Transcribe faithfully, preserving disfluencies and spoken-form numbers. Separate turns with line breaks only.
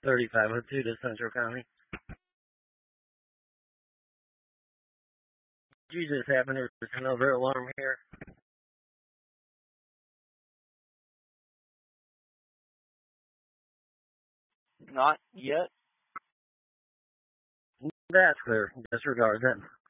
thirty-five oh two to Central County. Did you just happen to receive another alarm here?
Not yet.
That's clear. Disregard that.